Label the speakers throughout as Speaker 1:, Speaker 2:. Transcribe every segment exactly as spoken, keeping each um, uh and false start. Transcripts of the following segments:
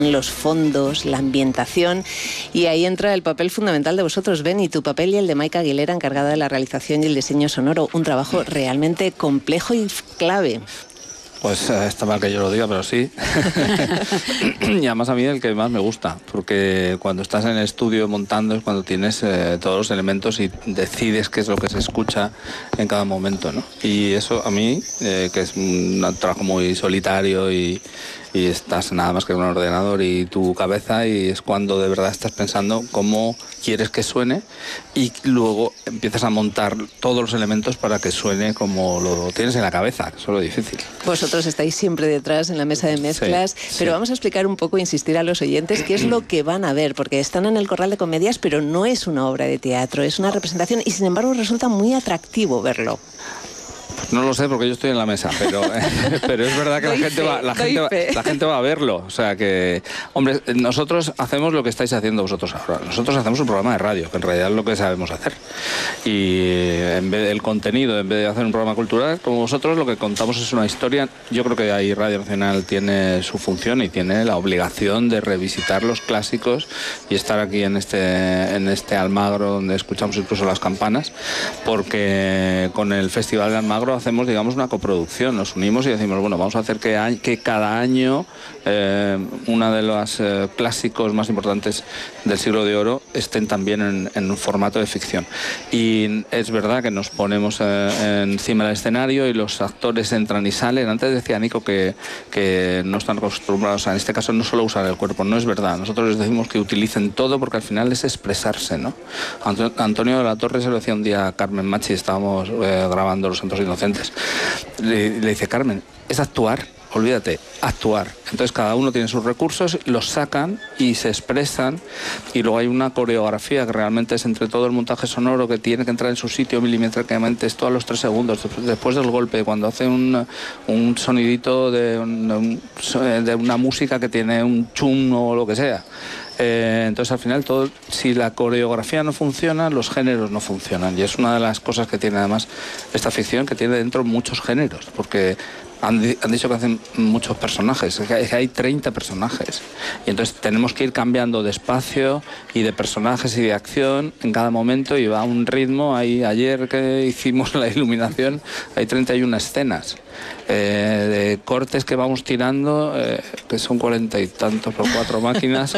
Speaker 1: los fondos, la ambientación, y ahí entra el papel fundamental de vosotros, Ben, y tu papel y el de Maika Aguilera, encargada de la realización y el diseño sonoro, un trabajo realmente complejo y clave.
Speaker 2: Pues eh, está mal que yo lo diga, pero sí. Y además a mí el que más me gusta, porque cuando estás en el estudio montando es cuando tienes eh, todos los elementos y decides qué es lo que se escucha en cada momento, ¿no? Y eso a mí, eh, que es un trabajo muy solitario y, y estás nada más que en un ordenador y tu cabeza, y es cuando de verdad estás pensando cómo quieres que suene y luego empiezas a montar todos los elementos para que suene como lo tienes en la cabeza, que eso es lo difícil.
Speaker 1: Vosotros estáis siempre detrás en la mesa de mezclas, sí, pero sí. Vamos a explicar un poco, insistir a los oyentes qué es lo que van a ver, porque están en el Corral de Comedias, pero no es una obra de teatro, es una representación y sin embargo resulta muy atractivo verlo.
Speaker 2: No lo sé porque yo estoy en la mesa, pero, pero es verdad que la gente, va, la, gente va, la gente va a verlo. O sea que, hombre, nosotros hacemos lo que estáis haciendo vosotros ahora. Nosotros hacemos un programa de radio, que en realidad es lo que sabemos hacer. Y en vez del contenido, en vez de hacer un programa cultural, como vosotros, lo que contamos es una historia. Yo creo que ahí Radio Nacional tiene su función y tiene la obligación de revisitar los clásicos y estar aquí en este, en este Almagro, donde escuchamos incluso las campanas, porque con el Festival de Almagro hacemos, digamos, una coproducción, nos unimos y decimos, bueno, vamos a hacer que, a, que cada año eh, una de los eh, clásicos más importantes del siglo de oro estén también en, en un formato de ficción. Y es verdad que nos ponemos eh, encima del escenario y los actores entran y salen. Antes decía Nico que, que no están acostumbrados a, en este caso, no solo usar el cuerpo. No es verdad. Nosotros les decimos que utilicen todo porque al final es expresarse, ¿no? Antonio de la Torre se lo decía un día a Carmen Machi, estábamos eh, grabando Los Santos Inocentes. Le, le dice, Carmen, es actuar, olvídate, actuar. Entonces cada uno tiene sus recursos, los sacan y se expresan, y luego hay una coreografía que realmente es entre todo el montaje sonoro, que tiene que entrar en su sitio milimétricamente, esto a los tres segundos, después del golpe, cuando hace un, un sonidito de, un, de una música que tiene un chum o lo que sea. Eh, entonces al final todo, si la coreografía no funciona, los géneros no funcionan, y es una de las cosas que tiene además esta ficción, que tiene dentro muchos géneros, porque han, han dicho que hacen muchos personajes, es que, hay, es que hay treinta personajes, y entonces tenemos que ir cambiando de espacio y de personajes y de acción en cada momento, y va a un ritmo. Ahí, ayer que hicimos la iluminación hay treinta y una escenas eh, de cortes que vamos tirando, eh, que son cuarenta y tantos por cuatro máquinas,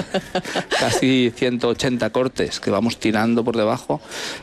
Speaker 2: casi ciento ochenta cortes que vamos tirando por debajo,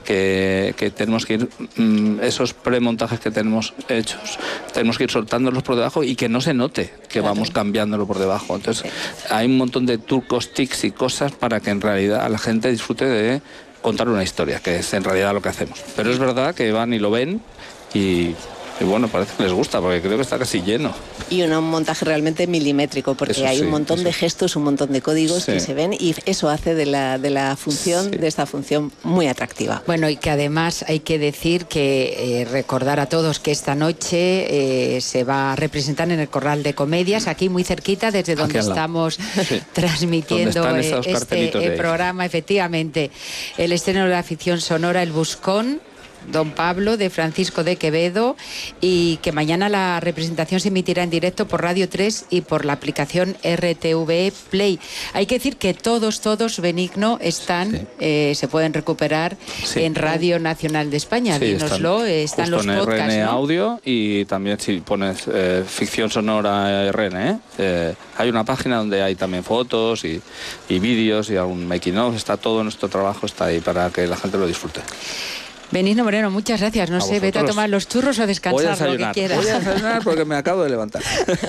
Speaker 2: que, que tenemos que ir, mm, esos premontajes que tenemos hechos, tenemos que ir soltándolos por debajo y que no se note que vamos cambiándolo por debajo. Entonces hay un montón de trucos, tics y cosas para que en realidad la gente disfrute de contar una historia, que es en realidad lo que hacemos. Pero es verdad que van y lo ven y... Y bueno, parece que les gusta, porque creo que está casi lleno.
Speaker 1: Y un montaje realmente milimétrico, porque eso hay sí, un montón eso. de gestos, un montón de códigos sí. que se ven, y eso hace de la, de la función, sí. de esta función, muy atractiva.
Speaker 3: Bueno, y que además hay que decir que, eh, recordar a todos que esta noche eh, se va a representar en el Corral de Comedias, aquí muy cerquita, desde donde estamos sí. transmitiendo este eh, programa, efectivamente. El estreno de la ficción sonora El Buscón, Don Pablo, de Francisco de Quevedo, y que mañana la representación se emitirá en directo por Radio tres y por la aplicación R T V E Play. Hay que decir que todos, todos, Benigno, están, sí. eh, se pueden recuperar sí. en Radio Nacional de España. Sí, dínoslo, están, están los
Speaker 2: en
Speaker 3: podcasts,
Speaker 2: R N
Speaker 3: ¿no?
Speaker 2: Audio, y también si pones eh, ficción sonora R N, ¿eh? Eh, hay una página donde hay también fotos y, y vídeos y algún making of. Está todo nuestro trabajo, está ahí para que la gente lo disfrute.
Speaker 3: Benigno Moreno, muchas gracias. No
Speaker 2: a
Speaker 3: sé,
Speaker 2: vosotros.
Speaker 3: vete a tomar los churros o descansar,
Speaker 2: Voy a
Speaker 3: lo que quieras.
Speaker 2: Voy a desayunar porque me acabo de levantar.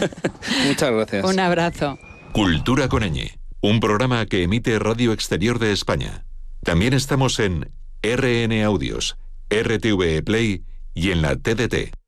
Speaker 2: Muchas gracias.
Speaker 3: Un abrazo.
Speaker 4: Cultura con Ñ, un programa que emite Radio Exterior de España. También estamos en R N Audios, R T V E Play y en la T D T.